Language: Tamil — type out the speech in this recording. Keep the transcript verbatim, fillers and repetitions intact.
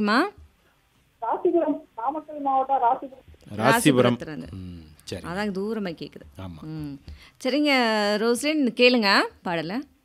எங்கேருந்துமா? ராசிபுரம், நாமக்கல் மாவட்டம் ராசிபுரம். ராசிபுரம். ராசிபுரத்துலேருந்து. ம் சரி. அதான் தூரமாக கேட்குது. ஆமாம். ம் சரிங்க ரோஸ்லின், கேளுங்க பாடலை.